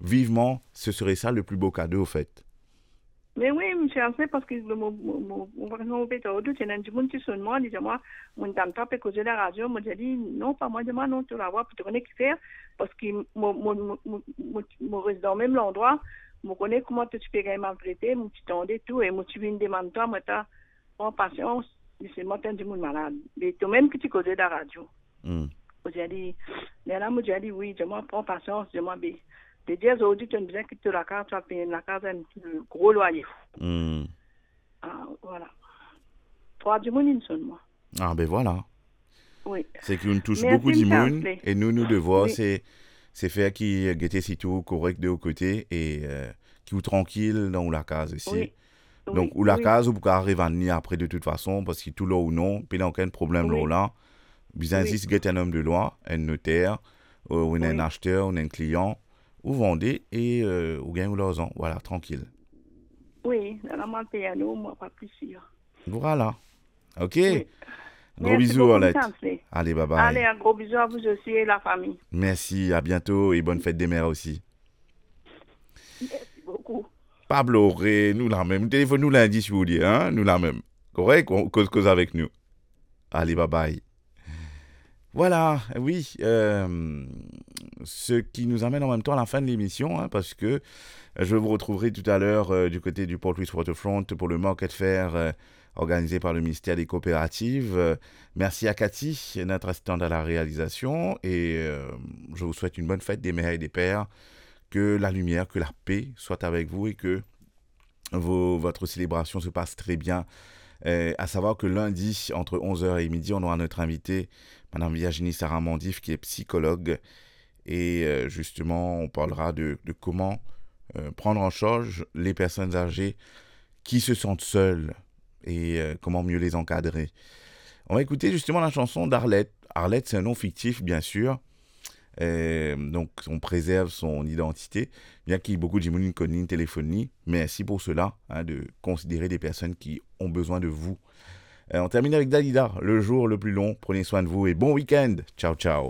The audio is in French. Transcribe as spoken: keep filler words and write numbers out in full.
vivement, ce serait ça le plus beau cadeau, au fait. Mais oui, monsieur, c'est parce que mon mon mon mon mon père au tout c'est un du monde qui sonne moi dit moi mon dame pas peut causer la radio moi j'ai dit non pas moi moi non tu la vois pour te connaître faire parce que mon mon mon mon reste dans même l'endroit me connais comment tu peux gagner maltraiter mon petit tendais tout et moi tu viens demander toi moi t'as en patience c'est moi t'es du monde malade mais toi même que tu causes la radio Mm. j'ai dit mais là moi j'ai dit oui je moi prends patience je moi bé de dire aujourd'hui tu as besoin que tu la carte tu as payé la carte un gros loyer. Mm. Ah, voilà. Trois du monde, il sonne, moi. Ah, ben voilà. Oui. C'est qu'on touche beaucoup Merci, de M. monde Ansley. et nous, nous devons, Oui, c'est, c'est faire qui guette si tout correct de haut côté et euh, qui ou tranquille dans la case aussi. oui, Donc, oui, ou la oui, case, ou pour arriver à venir après de toute façon, parce que tout là ou non, puis il n'y a aucun problème là, oui, là. Bien, si oui, c'est un homme de loi, un notaire, ou ou un oui, acheteur, ou un client, ou vendez et euh, ou gagne ou l'argent. Voilà, tranquille. oui. Dans la main piano, moi, pas plus sûr. Voilà. OK. Oui. Gros Merci bisous, beaucoup, M. Orlette. Ansley. Allez, bye Allez, bye. un gros bisou à vous aussi et la famille. Merci, à bientôt et bonne fête des mères aussi. Merci beaucoup. Pablo, Ré, nous la même. Téléphone nous lundi, si vous voulez, hein? Nous la même. Correct? On cause, cause avec nous. Allez, bye bye. Voilà, oui. Euh, ce qui nous amène en même temps à la fin de l'émission, hein, parce que je vous retrouverai tout à l'heure euh, du côté du Port Louis Waterfront pour le Market Fair euh, organisé par le ministère des Coopératives. Euh, merci à Cathy, notre assistante à la réalisation, et euh, je vous souhaite une bonne fête des mères et des pères. Que la lumière, que la paix soit avec vous et que vos, votre célébration se passe très bien. Euh, à savoir que lundi, entre onze heures et midi, on aura notre invitée, Madame Virginie Sarah-Mandif, qui est psychologue. Et euh, justement, on parlera de, de comment euh, prendre en charge les personnes âgées qui se sentent seules et euh, comment mieux les encadrer. On va écouter justement la chanson d'Arlette. Arlette, c'est un nom fictif, bien sûr. Euh, donc, on préserve son identité, bien qu'il y ait beaucoup de gens qui connaissent une téléphonie, mais c'est pour cela hein, de considérer des personnes qui ont besoin de vous. Euh, on termine avec Dalida, le jour le plus long. Prenez soin de vous et bon week-end. Ciao, ciao.